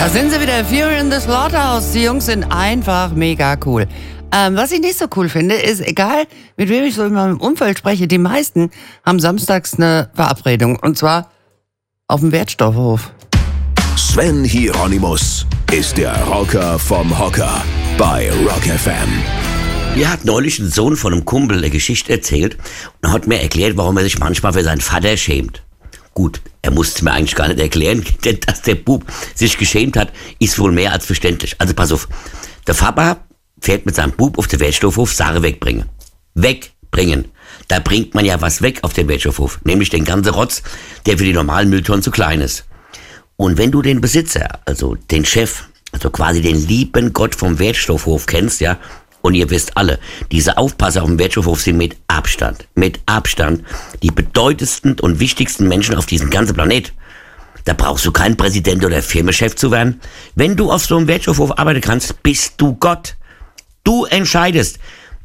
Da sind sie wieder, Fury in the Slaughterhouse. Die Jungs sind einfach mega cool. Was ich nicht so cool finde, ist, egal mit wem ich so in meinem Umfeld spreche, die meisten haben samstags eine Verabredung. Und zwar auf dem Wertstoffhof. Sven Hieronymus ist der Rocker vom Hocker bei Rock FM. Mir hat neulich ein Sohn von einem Kumpel eine Geschichte erzählt und hat mir erklärt, warum er sich manchmal für seinen Vater schämt. Gut, er musste mir eigentlich gar nicht erklären, denn dass der Bub sich geschämt hat, ist wohl mehr als verständlich. Also pass auf, der Papa fährt mit seinem Bub auf den Wertstoffhof Sache wegbringen. Wegbringen. Da bringt man ja was weg auf den Wertstoffhof, nämlich den ganzen Rotz, der für die normalen Mülltonnen zu klein ist. Und wenn du den Besitzer, also den Chef, also quasi den lieben Gott vom Wertstoffhof kennst, ja, und ihr wisst alle, diese Aufpasser auf dem Wertstoffhof sind mit Abstand die bedeutendsten und wichtigsten Menschen auf diesem ganzen Planet. Da brauchst du kein Präsident oder Firmenchef zu werden. Wenn du auf so einem Wertstoffhof arbeiten kannst, bist du Gott. Du entscheidest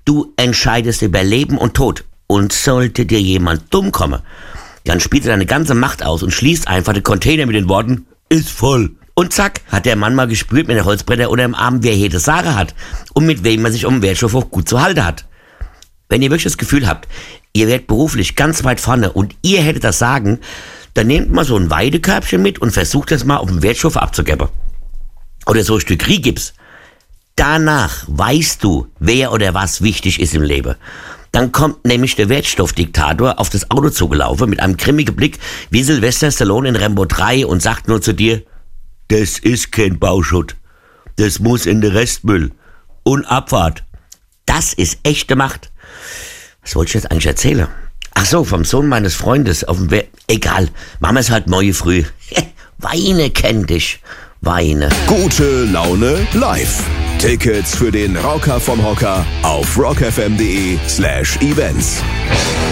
über Leben und Tod. Und sollte dir jemand dumm kommen, dann spielt er deine ganze Macht aus und schließt einfach den Container mit den Worten, ist voll. Und zack, hat der Mann mal gespürt mit der Holzbretter oder im Arm, wer hier das Sache hat und mit wem man sich um den Wertstoffhof gut zu halten hat. Wenn ihr wirklich das Gefühl habt, ihr werdet beruflich ganz weit vorne und ihr hättet das Sagen, dann nehmt mal so ein Weidekörbchen mit und versucht das mal auf dem Wertstoff abzugeben. Oder so ein Stück Riegips. Danach weißt du, wer oder was wichtig ist im Leben. Dann kommt nämlich der Wertstoffdiktator auf das Auto zugelaufen mit einem grimmigen Blick wie Sylvester Stallone in Rambo 3 und sagt nur zu dir, das ist kein Bauschutt. Das muss in den Restmüll. Und Abfahrt. Das ist echte Macht. Was wollte ich jetzt eigentlich erzählen? Ach so, vom Sohn meines Freundes auf dem egal, machen wir es halt morgen früh. Weine kenn dich. Weine. Gute Laune live. Tickets für den Rocker vom Hocker auf rockfm.de/events.